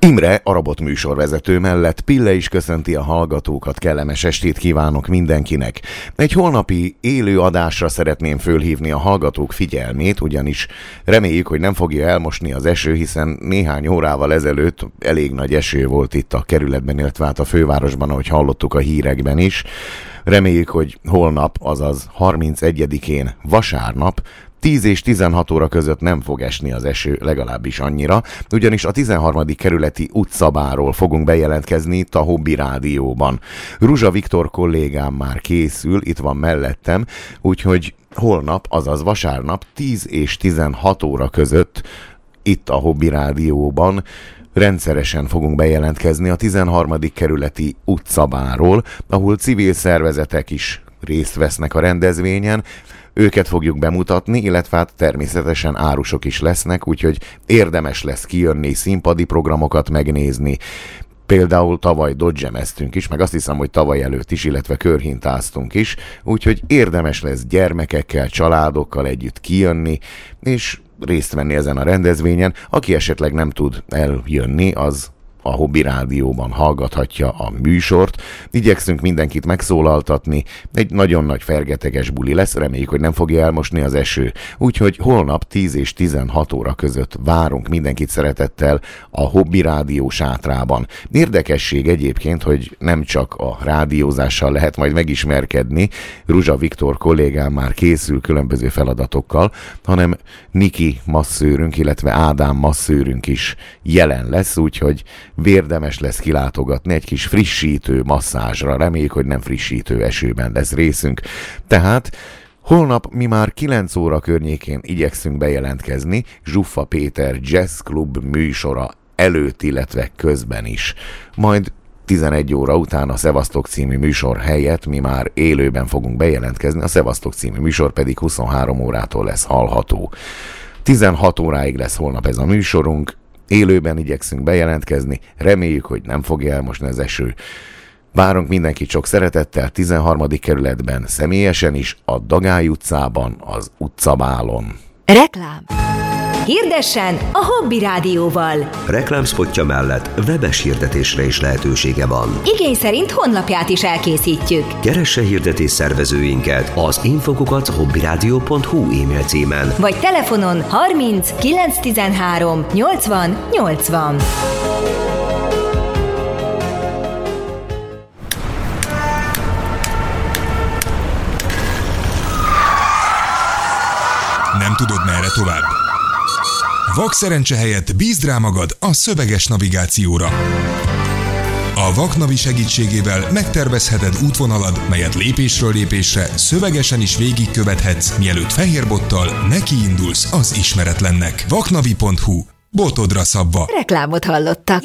Imre, a Robot műsorvezető mellett Pille is köszönti a hallgatókat, kellemes estét kívánok mindenkinek. Egy holnapi élő adásra szeretném fölhívni a hallgatók figyelmét, ugyanis reméljük, hogy nem fogja elmosni az eső, hiszen néhány órával ezelőtt elég nagy eső volt itt a kerületben, illetve hát a fővárosban, ahogy hallottuk a hírekben is. Reméljük, hogy holnap, azaz 31-én vasárnap 10 és 16 óra között nem fog esni az eső, legalábbis annyira, ugyanis a 13. kerületi utcabáról fogunk bejelentkezni itt a Hobby Rádióban. Ruzsa Viktor kollégám már készül, itt van mellettem, úgyhogy holnap, azaz vasárnap 10 és 16 óra között itt a Hobby Rádióban rendszeresen fogunk bejelentkezni a 13. kerületi utcabáról, ahol civil szervezetek is részt vesznek a rendezvényen. Őket fogjuk bemutatni, illetve hát természetesen árusok is lesznek, úgyhogy érdemes lesz kijönni, színpadi programokat megnézni. Például tavaly dodgemeztünk is, meg azt hiszem, hogy tavaly előtt is, illetve körhintáztunk is, úgyhogy érdemes lesz gyermekekkel, családokkal együtt kijönni, és részt venni ezen a rendezvényen. Aki esetleg nem tud eljönni, az a Hobby Rádióban hallgathatja a műsort. Igyekszünk mindenkit megszólaltatni. Egy nagyon nagy fergeteges buli lesz, reméljük, hogy nem fogja elmosni az eső. Úgyhogy holnap 10 és 16 óra között várunk mindenkit szeretettel a Hobby Rádió sátrában. Érdekesség egyébként, hogy nem csak a rádiózással lehet majd megismerkedni, Ruzsa Viktor kollégám már készül különböző feladatokkal, hanem Niki masszőrünk, illetve Ádám masszőrünk is jelen lesz, úgyhogy érdemes lesz kilátogatni egy kis frissítő masszázsra. Reméljük, hogy nem frissítő esőben lesz részünk. Tehát holnap mi már 9 óra környékén igyekszünk bejelentkezni Zsuffa Péter Jazz Club műsora előtt, illetve közben is. Majd 11 óra után a Szevasztok című műsor helyett mi már élőben fogunk bejelentkezni, a Szevasztok című műsor pedig 23 órától lesz hallható. 16 óráig lesz holnap ez a műsorunk, élőben igyekszünk bejelentkezni, reméljük, hogy nem fogja elmosni az eső. Várunk mindenkit sok szeretettel 13. kerületben, személyesen is, a Dagály utcában, az utcabálon. Reklám. Hirdessen a Hobby Rádióval. Reklámszpotja mellett webes hirdetésre is lehetősége van. Igény szerint honlapját is elkészítjük. Keresse hirdetés szervezőinket az info@hobbyradio.hu e-mail címen. Vagy telefonon 30 913 80 80. Nem tudod, merre tovább? Vakszerencse helyett bízd rá magad a szöveges navigációra. A Vaknavi segítségével megtervezheted útvonalad, melyet lépésről lépésre szövegesen is végigkövethetsz, mielőtt fehérbottal nekiindulsz az ismeretlennek. Vaknavi.hu. Botodra szabva. Reklámot hallottak.